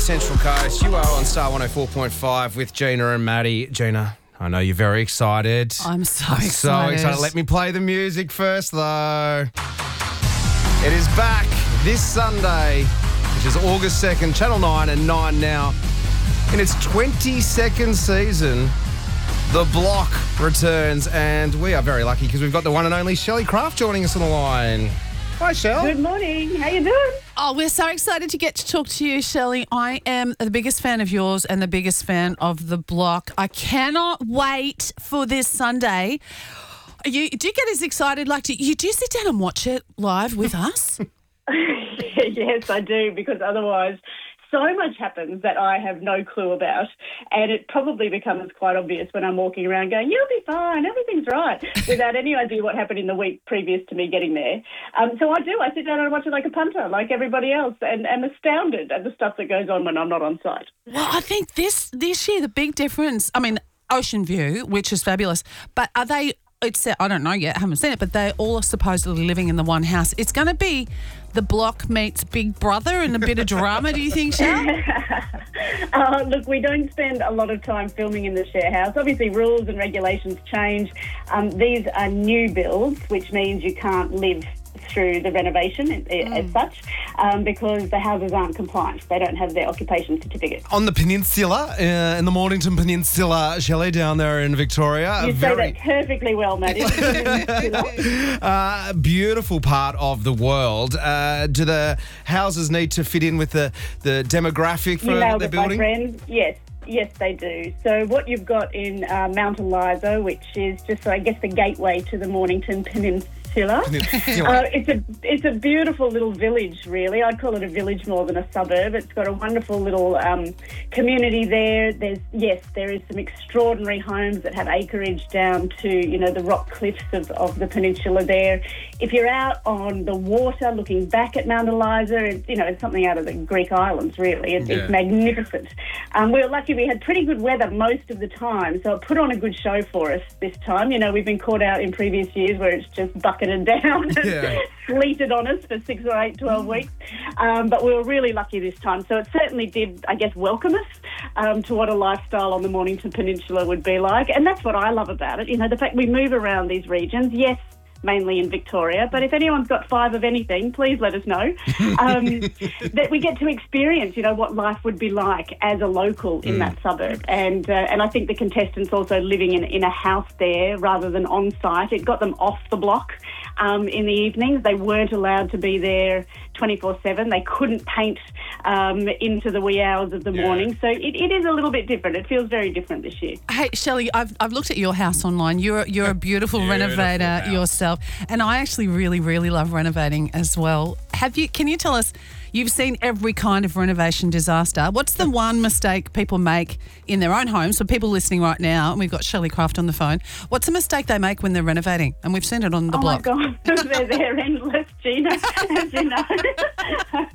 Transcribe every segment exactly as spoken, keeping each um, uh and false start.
Central Coast. You are on Star one oh four point five with Gina and Maddie. Gina, I know you're very excited. I'm so I'm excited. so excited. Let me play the music first, though. It is back this Sunday, which is August second, Channel nine and nine now. In its twenty-second season, The Block returns, and we are very lucky because we've got the one and only Shelley Craft joining us on the line. Hi, Shell. Good morning. How you doing? Oh, we're so excited to get to talk to you, Shelley. I am the biggest fan of yours and the biggest fan of The Block. I cannot wait for this Sunday. You do you get as excited? Like, do you do you sit down and watch it live with us? Yes, I do, because otherwise so much happens that I have no clue about, and it probably becomes quite obvious when I'm walking around going, you'll be fine, everything's right, without any idea what happened in the week previous to me getting there. Um, so I do. I sit down and watch it like a punter, like everybody else, and am astounded at the stuff that goes on when I'm not on site. Well, I think this this year the big difference, I mean, Ocean View, which is fabulous, but are they, it's, I don't know yet, I haven't seen it, but they all are supposedly living in the one house. It's going to be The Block meets Big Brother and a bit of drama, do you think, Shell? uh, look, we don't spend a lot of time filming in the share house. Obviously, rules and regulations change. Um, these are new builds, which means you can't live through the renovation mm. as such, um, because the houses aren't compliant. They don't have their occupation certificate. On the peninsula, uh, in the Mornington Peninsula, Shelley, down there in Victoria. You very... say that perfectly well, Maddie. uh, beautiful part of the world. Uh, do the houses need to fit in with the, the demographic for you nailed the it, building? my friend. Yes. Yes, they do. So what you've got in uh, Mount Eliza, which is just, I guess, the gateway to the Mornington Peninsula. Peninsula. Uh, it's a it's a beautiful little village, really. I'd call it a village more than a suburb. It's got a wonderful little um, community there. There's yes, there is some extraordinary homes that have acreage down to, you know, the rock cliffs of, of the peninsula there. If you're out on the water looking back at Mount Eliza, it's, you know, it's something out of the Greek islands, really. It's, yeah. it's magnificent. Um, we were lucky we had pretty good weather most of the time, so it put on a good show for us this time. You know, we've been caught out in previous years where it's just bucketed down and yeah. sleeted on us for six or eight, twelve weeks. Um, but we were really lucky this time. So it certainly did, I guess, welcome us um, to what a lifestyle on the Mornington Peninsula would be like. And that's what I love about it. You know, the fact we move around these regions, yes, mainly in Victoria, but if anyone's got five of anything, please let us know. Um, that we get to experience, you know, what life would be like as a local in mm. that suburb. And uh, and I think the contestants also living in, in a house there rather than on site, it got them off the block um, in the evenings. They weren't allowed to be there twenty-four seven. They couldn't paint um, into the wee hours of the yeah. morning. So it, it is a little bit different. It feels very different this year. Hey, Shelley, I've I've looked at your house online. You're you're a beautiful, beautiful renovator house. yourself. And I actually really, really love renovating as well. Have you? Can you tell us, you've seen every kind of renovation disaster. What's the one mistake people make in their own homes? For people listening right now, and we've got Shelley Craft on the phone, what's a mistake they make when they're renovating? And we've seen it on The oh Block. Oh, my God. they're, they're endless, Gina, as you know. uh,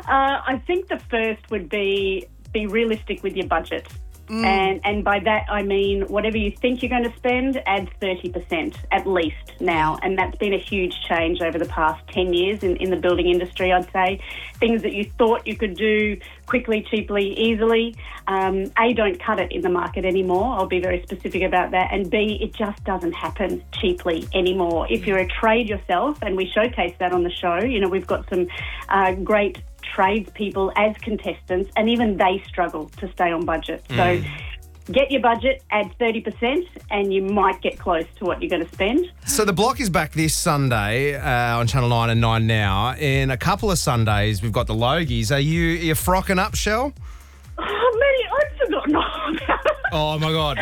I think the first would be be realistic with your budget. Mm. And and by that I mean whatever you think you're going to spend, add thirty percent at least now. And that's been a huge change over the past ten years in, in the building industry, I'd say. Things that you thought you could do quickly, cheaply, easily, um, A, don't cut it in the market anymore. I'll be very specific about that. And B, it just doesn't happen cheaply anymore. If you're a trade yourself, and we showcase that on the show, you know, we've got some uh, great tradespeople as contestants, and even they struggle to stay on budget. Mm. So get your budget, add thirty percent, and you might get close to what you're going to spend. So The Block is back this Sunday uh, on Channel nine and nine now. In a couple of Sundays, we've got the Logies. Are you are you frocking up, Shell? Oh, Maddie, I've forgotten all about it. Oh, my God.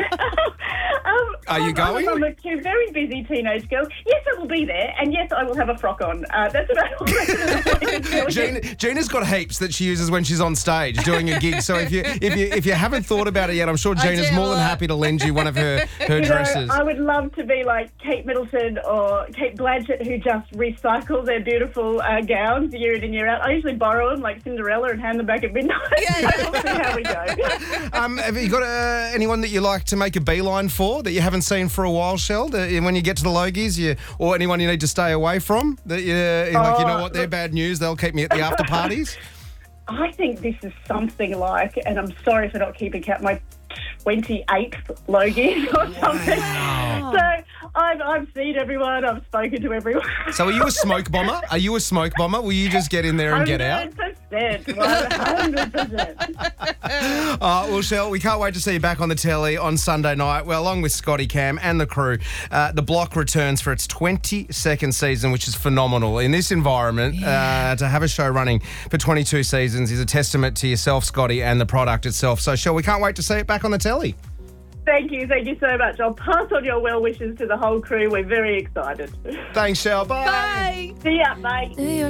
Um, Are you going? I'm a two very busy teenage girl. Yes, I will be there, and yes, I will have a frock on. Uh, that's about all I can tell Gina, Gina's got heaps that she uses when she's on stage doing a gig. So if you if you if you haven't thought about it yet, I'm sure Gina's more than happy to lend you one of her her you dresses. Know, I would love to be like Kate Middleton or Kate Blanchett, who just recycle their beautiful uh, gowns year in and year out. I usually borrow them like Cinderella and hand them back at midnight. Yeah. So we'll see how we go. Um, have you got uh, anyone that you like to make a beeline for that you haven't seen for a while, Shell? The, when you get to the Logies, you or anyone you need to stay away from? That you, like, you know what, they're bad news. They'll keep me at the after parties. I think this is something like, and I'm sorry for not keeping count, my twenty-eighth Logies or something. Wow. So I've, I've seen everyone, I've spoken to everyone. So are you a smoke bomber? Are you a smoke bomber? Will you just get in there and get out? one hundred percent. one hundred percent. Uh, well, Shell, we can't wait to see you back on the telly on Sunday night. Well, along with Scotty, Cam and the crew, uh, the Block returns for its twenty-second season, which is phenomenal. In this environment, Yeah. uh, to have a show running for twenty-two seasons is a testament to yourself, Scotty, and the product itself. So, Shell, we can't wait to see it back on the telly. Thank you, thank you so much. I'll pass on your well wishes to the whole crew. We're very excited. Thanks, Shell. Bye. Bye. See ya, mate.